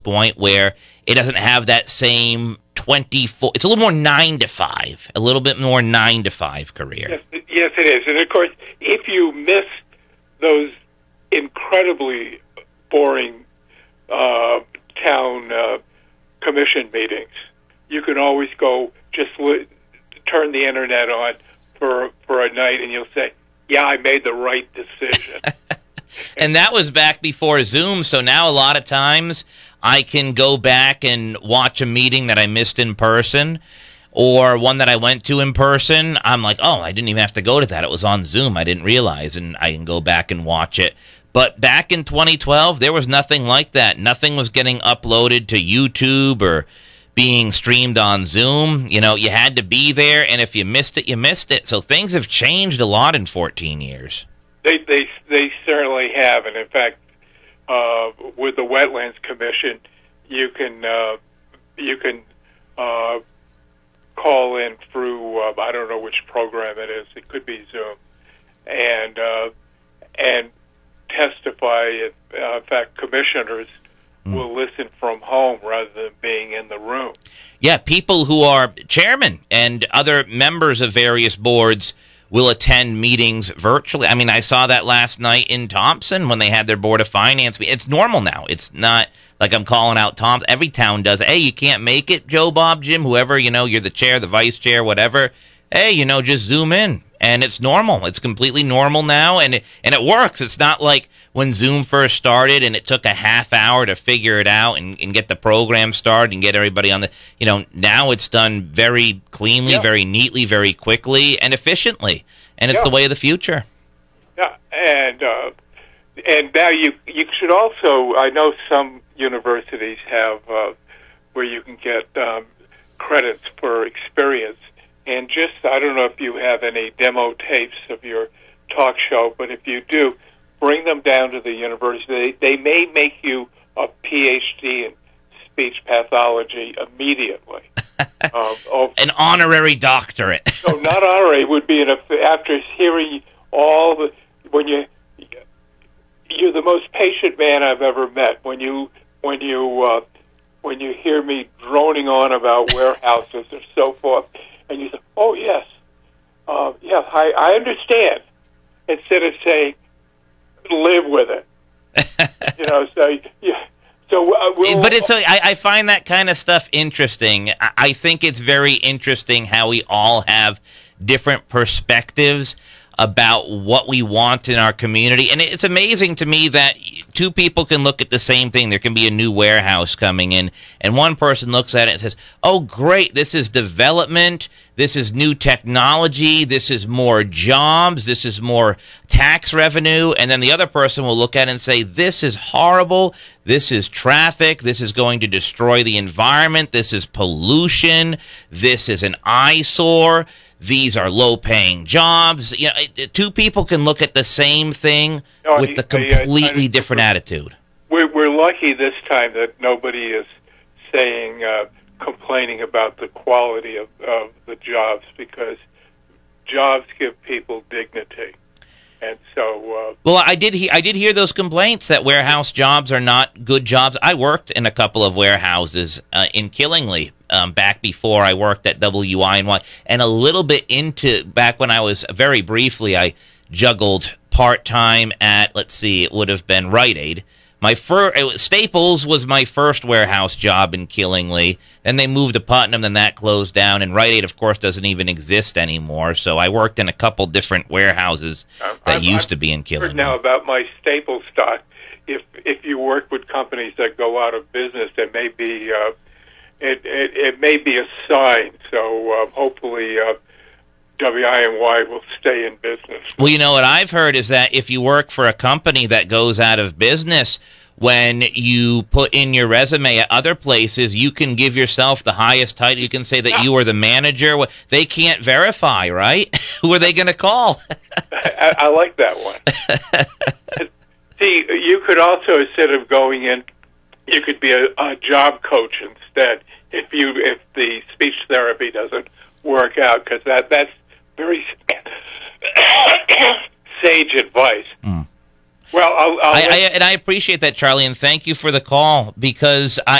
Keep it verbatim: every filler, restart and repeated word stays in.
point where it doesn't have that same twenty-four. It's a little more nine to five, a little bit more nine to five career. Yes, it- yes, it is. And of course, if you miss those incredibly boring uh, town uh, commission meetings, you can always go just li- turn the internet on for for a night, and you'll say, "Yeah, I made the right decision." And that was back before Zoom, so now a lot of times I can go back and watch a meeting that I missed in person or one that I went to in person. I'm like, oh, I didn't even have to go to that. It was on Zoom. I didn't realize, and I can go back and watch it. But back in twenty twelve, there was nothing like that. Nothing was getting uploaded to YouTube or being streamed on Zoom. You know, you had to be there, and if you missed it, you missed it. So things have changed a lot in fourteen years. They they they certainly have, and in fact, uh, with the Wetlands Commission, you can uh, you can uh, call in through uh, I don't know which program it is. It could be Zoom, and uh, and testify. Uh, in fact, commissioners mm. will listen from home rather than being in the room. Yeah, people who are chairmen and other members of various boards will attend meetings virtually. I mean, I saw that last night in Thompson when they had their Board of Finance. It's normal now. It's not like I'm calling out Thompson. Every town does. Hey, you can't make it, Joe, Bob, Jim, whoever, you know, you're the chair, the vice chair, whatever. Hey, you know, just Zoom in. And it's normal. It's completely normal now, and it, and it works. It's not like when Zoom first started and it took a half hour to figure it out and, and get the program started and get everybody on the, you know, now it's done very cleanly, yeah. very neatly, very quickly, and efficiently. And it's yeah. the way of the future. Yeah, and uh, and now you you should also, I know some universities have uh, where you can get um, credits for experience. And just, I don't know if you have any demo tapes of your talk show, but if you do, bring them down to the university. They, they may make you a P H D in speech pathology immediately. um, oh, An honorary doctorate. No, not honorary. It would be an, after hearing all the, when you, you're the most patient man I've ever met. When you, when you, uh, when you hear me droning on about warehouses and so forth, and you say, "Oh yes, uh, yes, I, I understand," instead of saying, "Live with it," you know. So yeah, so uh, we'll, but it's a, I, I find that kind of stuff interesting. I, I think it's very interesting how we all have different perspectives about what we want in our community. And it's amazing to me that two people can look at the same thing. There can be a new warehouse coming in, and one person looks at it and says, "Oh, great, this is development, this is new technology, this is more jobs, this is more tax revenue." And then the other person will look at it and say, "This is horrible, this is traffic, this is going to destroy the environment, this is pollution, this is an eyesore. These are low-paying jobs." You know, it, two people can look at the same thing no, with a completely uh, different attitude. We're, we're lucky this time that nobody is saying, uh, complaining about the quality of, of the jobs, because jobs give people dignity. And so, uh, well, I did. He- I did hear those complaints that warehouse jobs are not good jobs. I worked in a couple of warehouses uh, in Killingly um, back before I worked at W I N Y, and a little bit into back when I was very briefly. I juggled part time at, let's see, it would have been Rite Aid. My first Staples was my first warehouse job in Killingly. Then they moved to Putnam, then that closed down, and Rite Aid, of course, doesn't even exist anymore. So I worked in a couple different warehouses that I've, used I've to be in Killingly. Heard now about my Staples stock. If if you work with companies that go out of business, it may be uh, it, it it may be a sign. So uh, hopefully. Uh, W I N Y will stay in business. Well, you know what I've heard is that if you work for a company that goes out of business, when you put in your resume at other places, you can give yourself the highest title. You can say that yeah. you are the manager. They can't verify, right? Who are they going to call? I, I like that one. See, you could also, instead of going in, you could be a, a job coach instead. If you if the speech therapy doesn't work out, because that that's very sage advice. Mm. Well, I'll, I'll I, I, and I appreciate that, Charlie, and thank you for the call, because I,